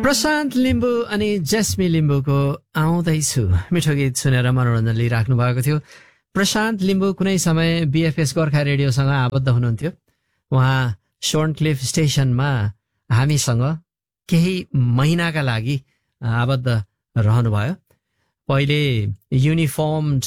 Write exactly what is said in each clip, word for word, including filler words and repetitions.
प्रशान्त लिम्बू अनि जेस्मी लिम्बूको आउँदैछु मिठो गीत सुनेर मनोरञ्जन लिइराख्नु भएको थियो। प्रशान्त लिम्बू कुनै समय बीएफएस गोर्खा रेडियोसँग आबद्ध हुनुहुन्थ्यो। उहाँ शोर्नक्लिफ स्टेशनमा हामीसँग केही महिनाका लागि आबद्ध रहनुभयो। पहिले युनिफर्मड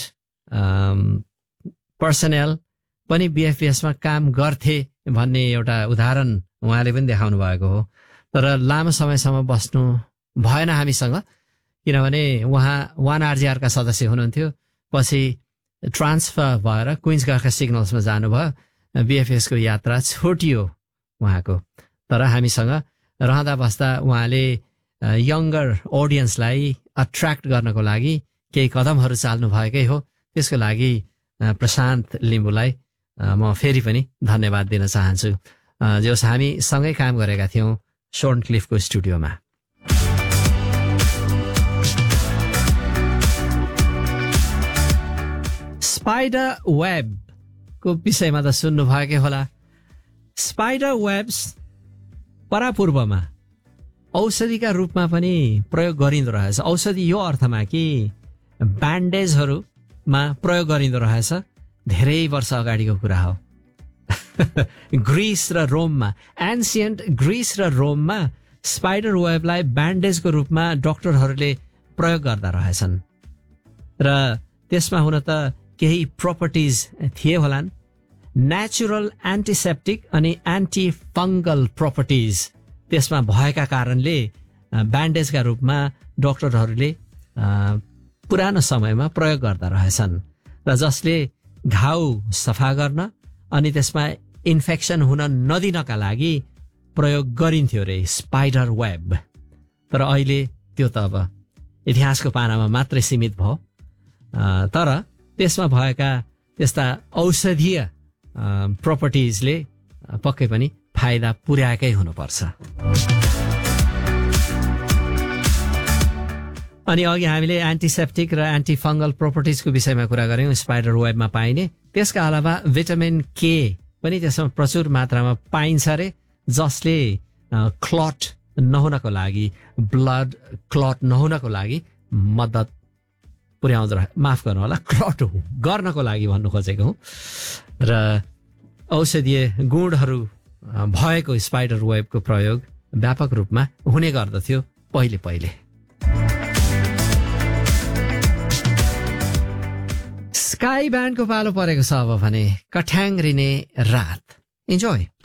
पर्सनल पनि बीएफएसमा काम गर्थे भन्ने एउटा उदाहरण उहाँले पनि देखाउनु भएको हो। तर लामो समयसम्म बस्नु भएन हामीसँग, किनभने उहाँ वान आरजिआरका सदस्य हुनुहुन्थ्यो। पछि ट्रान्सफर भएर क्विन्स गोर्खा सिग्नल्समा जानुभयो। बीएफएसको यात्रा छोटियो उहाँको। तर हामीसँग रहँदा बस्दा उहाँले यङ्गर अडियन्सलाई अट्र्याक्ट गर्नको लागि केही कदमहरू चाल्नु भएकै हो। त्यसको लागि प्रशान्त लिम्बूलाई म फेरि पनि धन्यवाद दिन चाहन्छु। जस हामी सँगै काम गरेका थियौँ शोर्नक्लिफको स्टुडियोमा। स्पाइडर वेबको विषयमा त सुन्नु भएकै होला। स्पाइडर वेब्स परापूर्वमा औषधिका रूपमा पनि प्रयोग गरिँदो रहेछ। औषधि यो अर्थमा कि ब्यान्डेजहरूमा प्रयोग गरिँदो रहेछ। धेरै वर्ष अगाडिको कुरा हो। ग्रिस र रोममा, एन्सियन्ट ग्रिस र रोममा स्पाइडर वेबलाई ब्यान्डेजको रूपमा डाक्टरहरूले प्रयोग गर्दा रहेछन्। र त्यसमा हुन त केही प्रोपर्टिज थिए होलान्। नेचुरल एन्टिसेप्टिक अनि एन्टी फङ्गल प्रोपर्टिज त्यसमा भएका कारणले ब्यान्डेजका रूपमा डाक्टरहरूले पुरानो समयमा प्रयोग गर्दा रहेछन्। र जसले घाउ सफा गर्न अनि त्यसमा इन्फेक्सन हुन नदिनका लागि प्रयोग गरिन्थ्यो रे स्पाइडर वेब। तर अहिले त्यो त अब इतिहासको पानामा मात्रै सीमित भयो। तर त्यसमा भएका त्यस्ता औषधीय प्रोपर्टिजले पक्कै पनि फाइदा पुर्याएकै हुनुपर्छ। अनि अघि हामीले एन्टिसेप्टिक र एन्टी फङ्गल प्रोपर्टिजको विषयमा कुरा गऱ्यौँ स्पाइडर वेबमा पाइने। त्यसका अलावा भिटामिन के पनि त्यसमा प्रचुर मात्रामा पाइन्छ अरे, जसले क्लट नहुनको लागि, ब्लड क्लट नहुनको लागि मद्दत पुर्याउँदो रह माफ गर्नु होला, क्लट गर्नको लागि भन्नु खोजेको हुँ। र औषधीय गुणहरू भएको स्पाइडर वेबको प्रयोग व्यापक रूपमा हुने गर्दथ्यो पहिले पहिले। स्काई ब्यान्डको पालो परेको छ अब भने कठ्याङ रिने रात। इन्जोय।